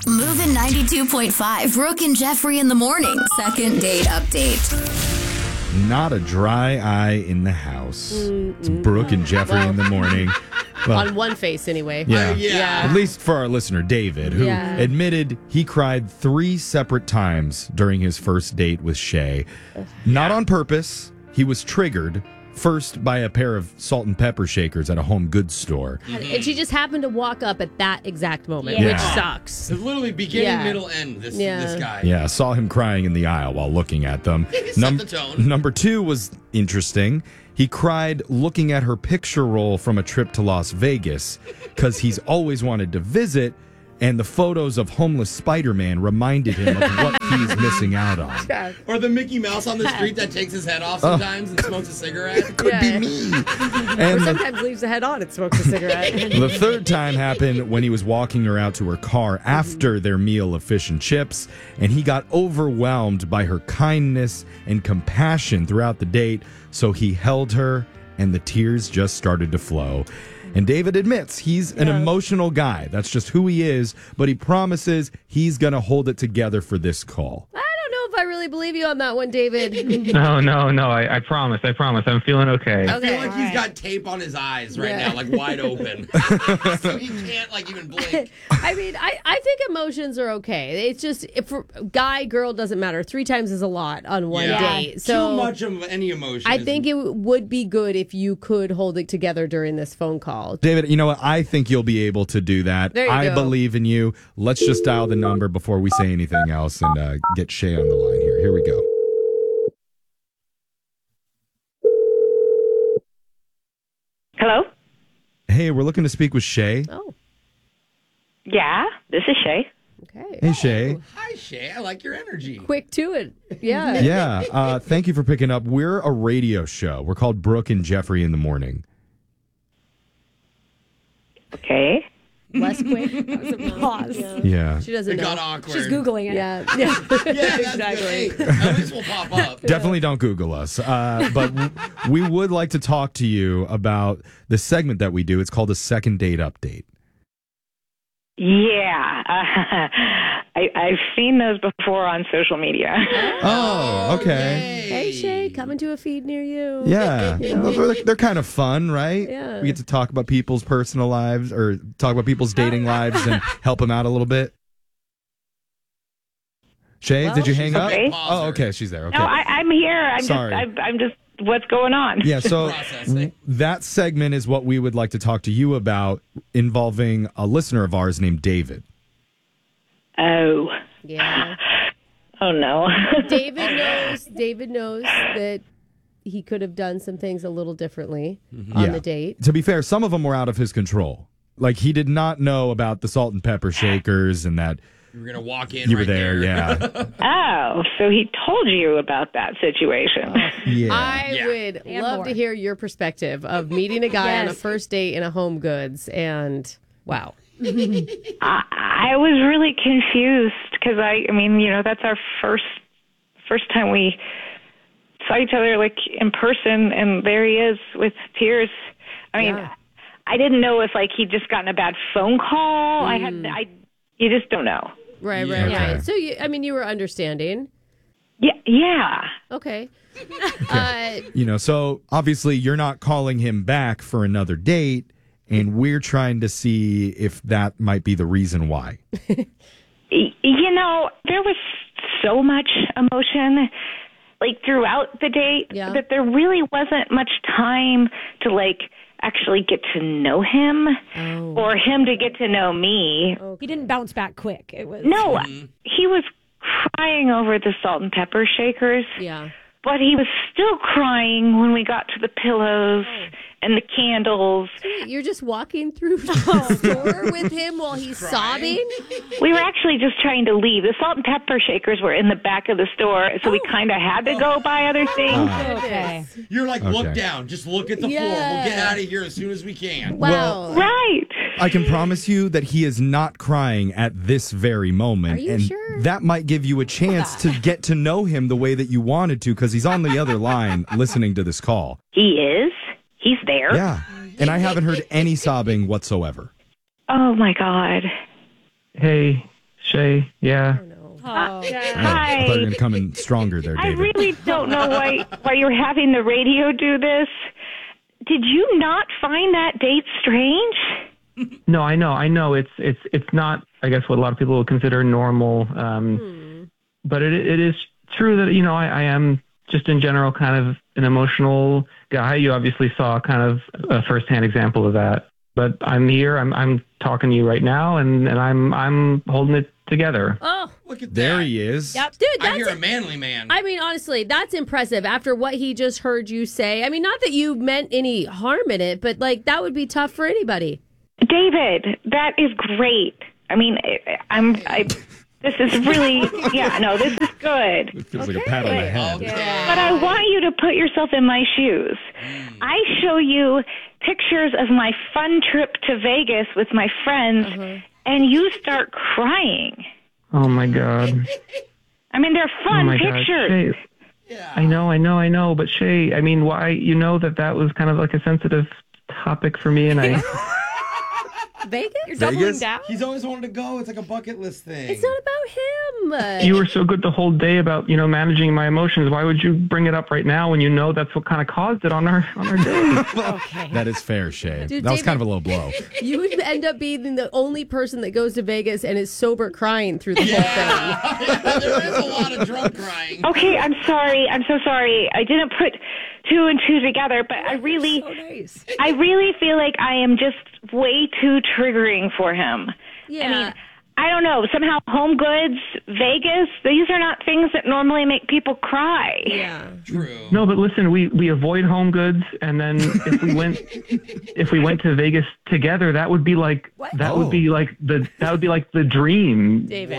Moving 92.5, Brooke and Jeffrey in the morning. Second date update. Not a dry eye in the house. It's Brooke and Jeffrey in the morning. Well, On one face, anyway. yeah. At least for our listener, David, who admitted he cried 3 separate times during his first date with Shay. Not on purpose. He was triggered. First, by a pair of salt and pepper shakers at a home goods store. And she just happened to walk up at that exact moment, Yeah. which sucks. It's literally beginning, middle, end, this guy. Yeah, saw him crying in the aisle while looking at them. Set the tone. Number 2 was interesting. He cried looking at her picture roll from a trip to Las Vegas because he's always wanted to visit, and the photos of homeless Spider-Man reminded him of what he's missing out on. Or the Mickey Mouse on the street that takes his head off sometimes and smokes a cigarette. Could be me. Or And sometimes leaves the head on and smokes a cigarette. the third time happened when he was walking her out to her car after their meal of fish and chips, and he got overwhelmed by her kindness and compassion throughout the date, so he held her, and the tears just started to flow. And David admits he's an emotional guy. That's just who he is, but he promises he's going to hold it together for this call. I don't know if I really believe you on that one, David. No, I promise. I'm feeling okay. I feel like he's got tape on his eyes right now, like wide open. So he can't even blink. I mean, I think emotions are okay. It's just, if guy, girl, doesn't matter. 3 times is a lot on one date. So too much of any emotion. I think it would be good if you could hold it together during this phone call. David, you know what? I think you'll be able to do that. There you I go. believe in you. Let's just dial the number before we say anything else and get Shay on the line here. Here we go. Hello? Hey, we're looking to speak with Shay. Oh, Yeah, this is Shay. okay. Hey, Shay. Hi, Shay. I like your energy. Quick to it. Yeah. Yeah, thank you for picking up. We're a radio show. We're called Brooke and Jeffrey in the Morning. Okay. Less quick. That was a pause. Yeah. She doesn't It know. got awkward. She's Googling it. Yeah. Yeah, that's exactly. good. Hey, at least we'll pop up. Definitely don't Google us. But we would like to talk to you about the segment that we do. It's called a second date update. Yeah. I've seen those before on social media. Oh, okay. Hey, Shay, coming to a feed near you. Yeah. You know? They're kind of fun, right? Yeah. We get to talk about people's personal lives or talk about people's dating lives and help them out a little bit. Shay, Well, did you hang up? okay. Oh, okay. She's there. Okay. No, I'm here. Sorry. I'm just. What's going on? Yeah, so Processing. that segment is what we would like to talk to you about, involving a listener of ours named David. Oh. Yeah. Oh no. David knows that he could have done some things a little differently on the date. To be fair, some of them were out of his control. Like, he did not know about the salt and pepper shakers and that You were going to walk in you were right there. Yeah. Oh, so he told you about that situation. Yeah. I would And love more. to hear your perspective of meeting a guy on a Yes. first date in a Home Goods, and wow. I was really confused because I mean, that's our first time we saw each other in person, and there he is with tears. I mean, Yeah. I didn't know if he'd just gotten a bad phone call. You just don't know. Right. Okay. So you were understanding. Yeah. Okay. So obviously you're not calling him back for another date, and we're trying to see if that might be the reason why. There was so much emotion throughout the date that there really wasn't much time to actually get to know him or him to get to know me. He didn't bounce back quick. It was No, he was crying over the salt and pepper shakers. Yeah. But he was still crying when we got to the pillows and the candles. You're just walking through the store with him while he's sobbing? We were actually just trying to leave. The salt and pepper shakers were in the back of the store, so we kind of had to go buy other things. okay. You're like, look Okay. down. Just look at the floor. We'll get out of here as soon as we can. Wow. Right. I can promise you that he is not crying at this very moment. Are you and sure? that might give you a chance to get to know him the way that you wanted to, because he's on the other line listening to this call. He is. He's there. Yeah. And I haven't heard any sobbing whatsoever. Oh, my God. Hey, Shay, yeah. I thought you were going to come in stronger there, I David. really don't know why you're having the radio do this. Did you not find that date strange? No, I know. It's not, I guess, what a lot of people would consider normal. But it is true that, I am just in general kind of an emotional guy. You obviously saw kind of a firsthand example of that. But I'm here. I'm talking to you right now, and I'm holding it together. Oh, Look at that. There he is. yep, dude. I That's hear a manly man. I mean, honestly, that's impressive after what he just heard you say. I mean, not that you meant any harm in it, but like that would be tough for anybody. David, that is great. I mean, this is really, this is good. It feels like a pat on the head. But I want you to put yourself in my shoes. I show you pictures of my fun trip to Vegas with my friends, and you start crying. Oh, my God. I mean, they're fun pictures. Shay, I know. But Shay, I mean, why? You know that was kind of like a sensitive topic for me, and I... Vegas? You're doubling down? He's always wanted to go. It's like a bucket list thing. It's not about him. You were so good the whole day about, managing my emotions. Why would you bring it up right now when you know that's what kind of caused it on our day? Okay. That is fair, Shay. Dude, that was David- kind of a low blow. You would end up being the only person that goes to Vegas and is sober crying through the whole thing. There is a lot of drunk crying. Okay, I'm sorry. I'm so sorry. I didn't put two and two together, but I really, So nice. I really feel like I am just way too triggering for him. Yeah. I mean, I don't know. Somehow Home Goods, Vegas, these are not things that normally make people cry. Yeah. True. No, but listen, we avoid Home Goods, and then if we went to Vegas together, that would be like would be like the dream. David.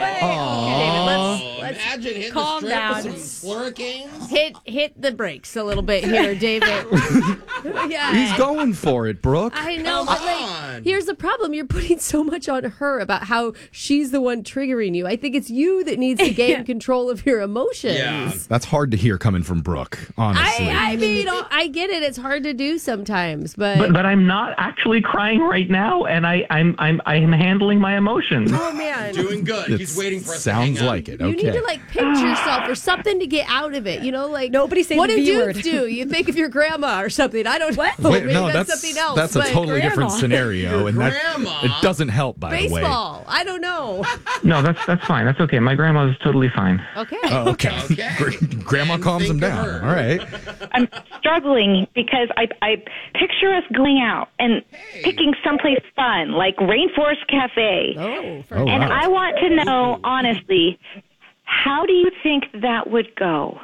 Oh, Let's imagine hitting calm the strip down. with some Slurricanes. hit the brakes a little bit here, David. Yeah. He's going for it, Brooke. I know, Come but like, on. here's the problem. You're putting so much on her about how she's the one triggering you. I think it's you that needs to gain control of your emotions. Yeah. That's hard to hear coming from Brooke, honestly. I mean, I get it. It's hard to do sometimes, but But I'm not actually crying right now, and I'm handling my emotions. oh man, Doing good. It He's waiting for us sounds to hang like out. it. you Okay. need to like pinch yourself or something to get out of it. Like Nobody say what the do B dudes word. do? You think of your grandma or something? I don't know. Wait, Maybe no, that's something else. that's a but totally different grandma. scenario, and that grandma. it doesn't help. By the way. baseball. I don't know. No, that's fine. That's okay. My grandma's totally fine. Okay. Oh, okay. Okay. Grandma And calms him think of down. her. All right. I'm struggling because I picture us going out and picking someplace fun, like Rainforest Cafe. Oh, Oh, And wow. I want to know, honestly, how do you think that would go?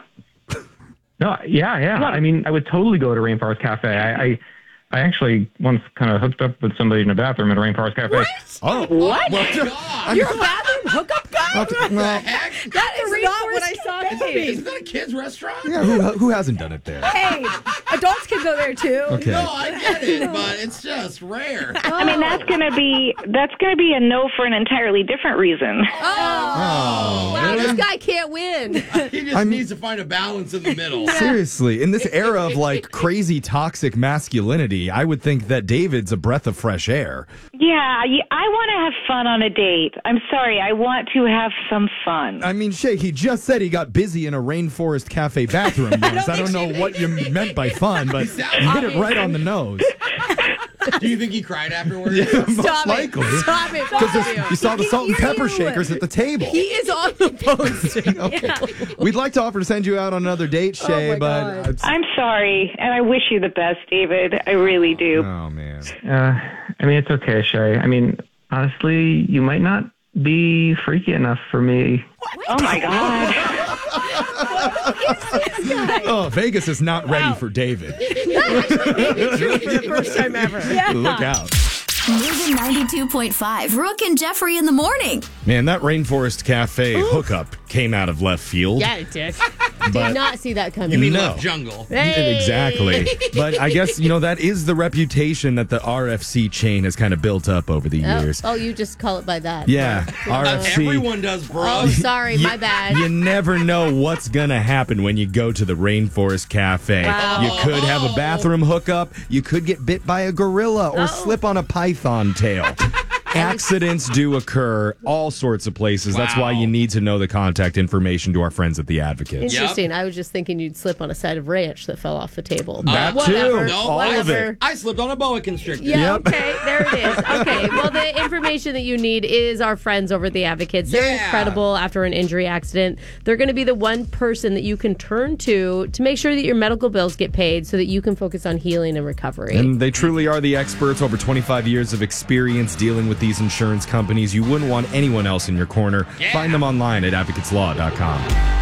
No, yeah. I mean, I would totally go to Rainforest Cafe. I actually once kind of hooked up with somebody in a bathroom at a Rainforest Cafe. Oh, What? God. You're a bathroom hookup guy? well, Heck? That is not what I saw. Isn't that a kid's restaurant? yeah, who hasn't done it there? Hey, adults can go there too. Okay. No, I get it, but it's just rare. I mean, that's gonna be a no for an entirely different reason. Oh, wow, this guy can't win. He just needs to find a balance in the middle. Seriously, in this era of like crazy toxic masculinity, I would think that David's a breath of fresh air. Yeah, I want to have fun on a date. I'm sorry, I want to have some fun. I mean, Shay, he just said he got busy in a Rainforest Cafe bathroom once. I don't know what you meant by fun, but you hit it right on the nose. Do you think he cried afterwards? Most Stop likely. it. Stop it. Because you saw the salt and pepper shakers at the table. He is on the phone. Okay. We'd like to offer to send you out on another date, Shay, my but God. it's- I'm sorry, and I wish you the best, David. I really do. oh man. I mean, it's okay, Shay. I mean, honestly, you might not be freaky enough for me. Oh my God. Oh, Vegas is not ready for David. First time ever. Yeah. Look out. Moving 92.5. Brooke and Jeffrey in the morning. Man, that Rainforest Cafe hookup came out of left field. Yeah, it did. But Did not see that coming. You mean No. Left Jungle? Exactly. But I guess, that is the reputation that the RFC chain has kind of built up over the years. Oh, you just call it by that. Yeah, RFC. Everyone does, bro. Oh, sorry, my bad. You never know what's going to happen when you go to the Rainforest Cafe. Wow. You could have a bathroom hookup. You could get bit by a gorilla or slip on a python tail. accidents do occur all sorts of places. That's why you need to know the contact information to our friends at the Advocates. Interesting. I was just thinking you'd slip on a side of ranch that fell off the table. That whatever. too. No, all of it. I slipped on a boa constrictor. Yeah, okay, there it is. Okay, well, the information that you need is our friends over at the Advocates. They're incredible after an injury accident. They're going to be the one person that you can turn to make sure that your medical bills get paid so that you can focus on healing and recovery. And they truly are the experts, over 25 years of experience dealing with these insurance companies. You wouldn't want anyone else in your corner. Find them online at advocateslaw.com.